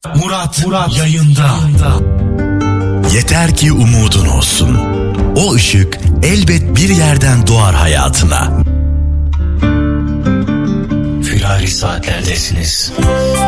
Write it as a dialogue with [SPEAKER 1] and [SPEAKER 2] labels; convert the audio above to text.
[SPEAKER 1] Murat yayında.
[SPEAKER 2] Yeter ki umudun olsun. O ışık elbet bir yerden doğar hayatına.
[SPEAKER 1] Firari saatlerdesiniz.